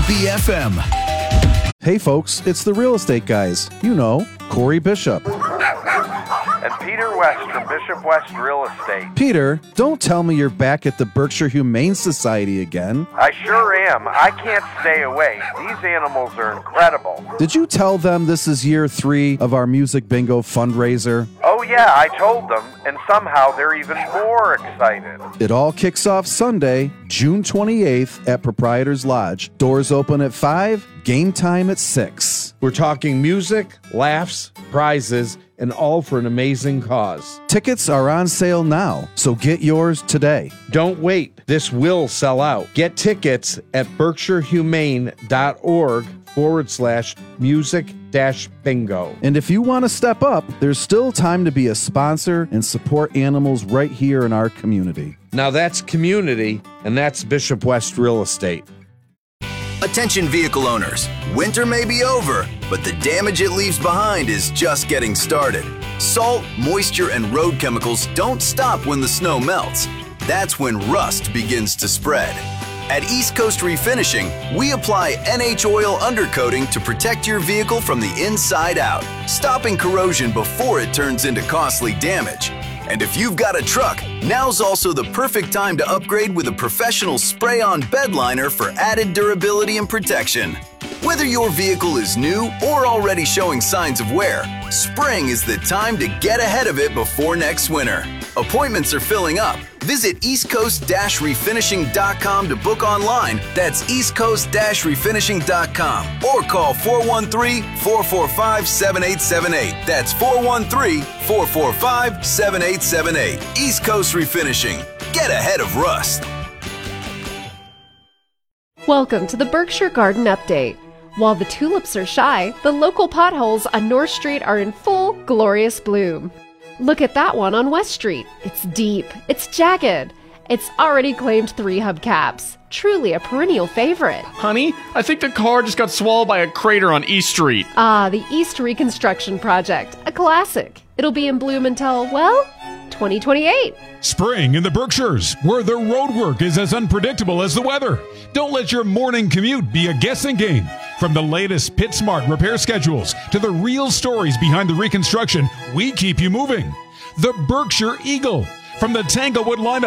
WBFM. Hey folks, it's the real estate guys. You know, Corey Bishop. And Peter West from Bishop West Real Estate. Peter, don't tell me you're back at the Berkshire Humane Society again. I sure am. I can't stay away. These animals are incredible. Did you tell them this is year 3 of our Music Bingo fundraiser? Oh yeah, I told them, and somehow they're even more excited. It all kicks off Sunday, June 28th at Proprietors Lodge. Doors open at 5, game time at 6. We're talking music, laughs, prizes, and all for an amazing cause. Tickets are on sale now, so get yours today. Don't wait. This will sell out. Get tickets at berkshirehumane.org/music-bingo. And if you want to step up, there's still time to be a sponsor and support animals right here in our community. Now that's community, and that's Bishop West Real Estate. Attention vehicle owners, winter may be over, but the damage it leaves behind is just getting started. Salt, moisture, and road chemicals don't stop when the snow melts. That's when rust begins to spread. At East Coast Refinishing, we apply NH Oil undercoating to protect your vehicle from the inside out, stopping corrosion before it turns into costly damage. And if you've got a truck, now's also the perfect time to upgrade with a professional spray-on bed liner for added durability and protection. Whether your vehicle is new or already showing signs of wear, spring is the time to get ahead of it before next winter. Appointments are filling up. Visit eastcoast-refinishing.com to book online. That's eastcoast-refinishing.com or call 413-445-7878. That's 413-445-7878. East Coast Refinishing. Get ahead of rust. Welcome to the Berkshire Garden Update. While the tulips are shy, the local potholes on North Street are in full, glorious bloom. Look at that one on West Street. It's deep, it's jagged. It's already claimed 3 hubcaps. Truly a perennial favorite. Honey, I think the car just got swallowed by a crater on East Street. Ah, the East Reconstruction Project, a classic. It'll be in bloom until, well, 2028. Spring in the Berkshires, where the roadwork is as unpredictable as the weather. Don't let your morning commute be a guessing game. From the latest PitSmart repair schedules to the real stories behind the reconstruction, we keep you moving. The Berkshire Eagle, from the Tanglewood lineup